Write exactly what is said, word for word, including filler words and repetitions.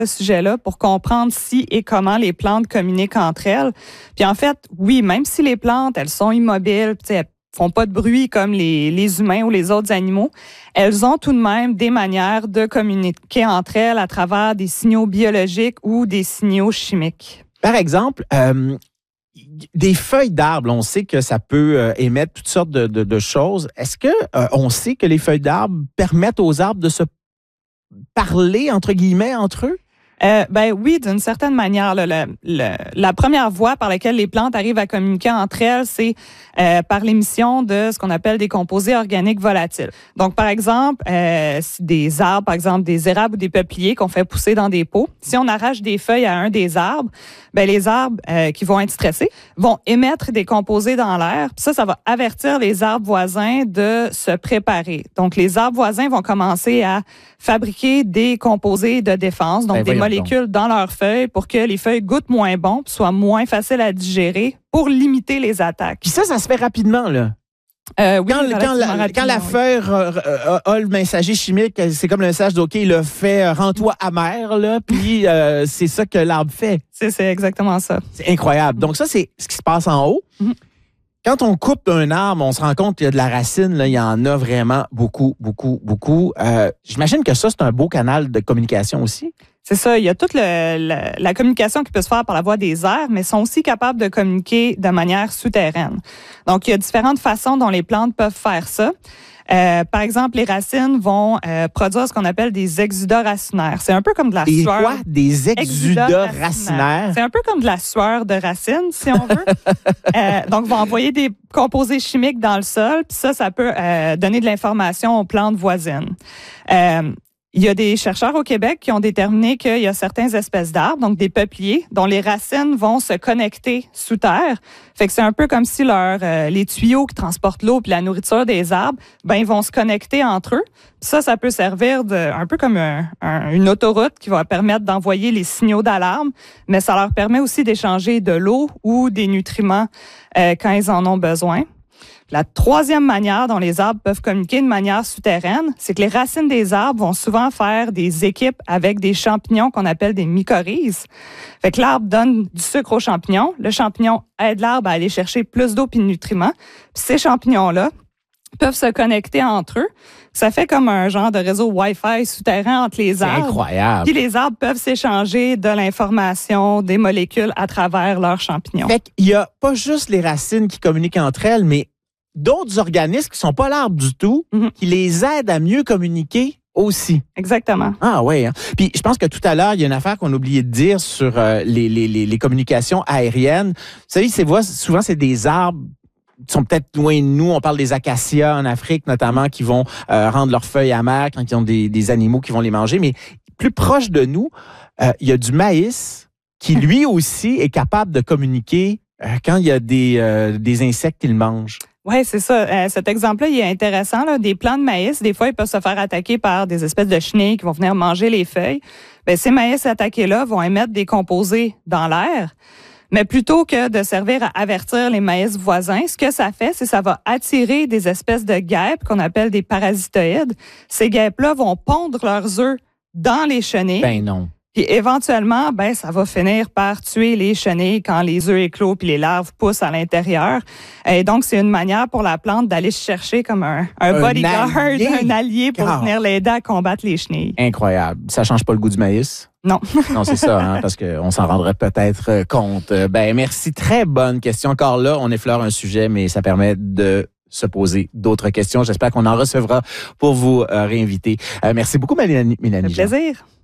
ce sujet-là pour comprendre si et comment les plantes communiquent entre elles. Puis en fait, oui, même si les plantes, elles sont immobiles, elles font pas de bruit comme les, les humains ou les autres animaux, elles ont tout de même des manières de communiquer entre elles à travers des signaux biologiques ou des signaux chimiques. Par exemple, euh, des feuilles d'arbres, on sait que ça peut euh, émettre toutes sortes de, de, de choses. Est-ce que euh, on sait que les feuilles d'arbres permettent aux arbres de se parler, entre guillemets, entre eux? Euh, ben oui, d'une certaine manière. Là, le, le, la première voie par laquelle les plantes arrivent à communiquer entre elles, c'est euh, par l'émission de ce qu'on appelle des composés organiques volatiles. Donc, par exemple, euh, des arbres, par exemple des érables ou des peupliers qu'on fait pousser dans des pots, si on arrache des feuilles à un des arbres, ben les arbres euh, qui vont être stressés vont émettre des composés dans l'air. Puis ça, ça va avertir les arbres voisins de se préparer. Donc, les arbres voisins vont commencer à fabriquer des composés de défense, donc ben, des molécules donc. dans leurs feuilles pour que les feuilles goûtent moins bon, puis soient moins faciles à digérer pour limiter les attaques. Puis ça, ça se fait rapidement, là. Euh, oui, quand, quand, la, quand la feuille oui. a le messager chimique, c'est comme le message de OK, il a fait euh, rends-toi amer, là, puis euh, c'est ça que l'arbre fait. C'est, c'est exactement ça. C'est incroyable. Donc, ça, c'est ce qui se passe en haut. Mm-hmm. Quand on coupe un arbre, on se rend compte qu'il y a de la racine, là, il y en a vraiment beaucoup, beaucoup, beaucoup. Euh, j'imagine que ça, c'est un beau canal de communication aussi. C'est ça, il y a toute le, le, la communication qui peut se faire par la voie des airs, mais sont aussi capables de communiquer de manière souterraine. Donc, il y a différentes façons dont les plantes peuvent faire ça. Euh, par exemple, les racines vont euh, produire ce qu'on appelle des exudats racinaires. C'est un peu comme de la des sueur. Quoi? Des exudats, exudats racinaires. racinaires? C'est un peu comme de la sueur de racines, si on veut. euh, donc, vont envoyer des composés chimiques dans le sol, puis ça, ça peut euh, donner de l'information aux plantes voisines. Euh, Il y a des chercheurs au Québec qui ont déterminé qu'il y a certaines espèces d'arbres, donc des peupliers, dont les racines vont se connecter sous terre. Fait que c'est un peu comme si leur, euh, les tuyaux qui transportent l'eau puis la nourriture des arbres, ben ils vont se connecter entre eux. Puis ça, ça peut servir de un peu comme un, un, une autoroute qui va permettre d'envoyer les signaux d'alarme, mais ça leur permet aussi d'échanger de l'eau ou des nutriments euh, quand ils en ont besoin. La troisième manière dont les arbres peuvent communiquer de manière souterraine, c'est que les racines des arbres vont souvent faire des équipes avec des champignons qu'on appelle des mycorhizes. Fait que l'arbre donne du sucre aux champignons. Le champignon aide l'arbre à aller chercher plus d'eau et de nutriments. Puis ces champignons-là peuvent se connecter entre eux. Ça fait comme un genre de réseau Wi-Fi souterrain entre les arbres. C'est incroyable. Puis les arbres peuvent s'échanger de l'information, des molécules à travers leurs champignons. Fait qu'il n'y a pas juste les racines qui communiquent entre elles, mais d'autres organismes qui ne sont pas l'arbre du tout, mm-hmm. qui les aident à mieux communiquer aussi. Exactement. Ah oui. Hein? Puis je pense que tout à l'heure, il y a une affaire qu'on a oublié de dire sur euh, les, les, les, les communications aériennes. Vous savez, c'est, souvent, c'est des arbres qui sont peut-être loin de nous. On parle des acacias en Afrique, notamment, qui vont euh, rendre leurs feuilles amères quand ils ont des, des animaux qui vont les manger. Mais plus proche de nous, euh, il y a du maïs qui, lui aussi, est capable de communiquer euh, quand il y a des, euh, des insectes qui le mangent. Oui, c'est ça. Euh, cet exemple-là, il est intéressant. Là. Des plants de maïs, des fois, ils peuvent se faire attaquer par des espèces de chenilles qui vont venir manger les feuilles. Bien, ces maïs attaqués-là vont émettre des composés dans l'air. Mais plutôt que de servir à avertir les maïs voisins, ce que ça fait, c'est que ça va attirer des espèces de guêpes qu'on appelle des parasitoïdes. Ces guêpes-là vont pondre leurs œufs dans les chenilles. Ben non. Puis éventuellement, ben ça va finir par tuer les chenilles quand les œufs éclosent puis les larves poussent à l'intérieur. Et donc, c'est une manière pour la plante d'aller chercher comme un, un, un bodyguard, allié. un allié pour oh. venir l'aider à combattre les chenilles. Incroyable. Ça change pas le goût du maïs? Non. Non, c'est ça, hein, parce qu'on s'en rendrait peut-être compte. Ben merci. Très bonne question. Encore là, on effleure un sujet, mais ça permet de se poser d'autres questions. J'espère qu'on en recevra pour vous euh, réinviter. Euh, merci beaucoup, Mélanie. Mélanie. Un plaisir.